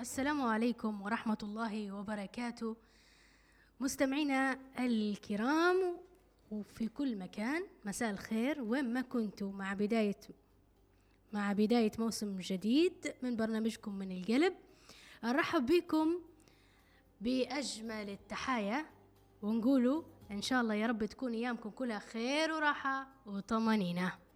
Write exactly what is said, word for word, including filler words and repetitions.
السلام عليكم ورحمة الله وبركاته مستمعينا الكرام وفي كل مكان، مساء الخير وين ما كنتوا، مع بداية مع بداية موسم جديد من برنامجكم من القلب. نرحب بكم بأجمل التحايا ونقولوا إن شاء الله يا رب تكون أيامكم كلها خير وراحة وطمأنينة.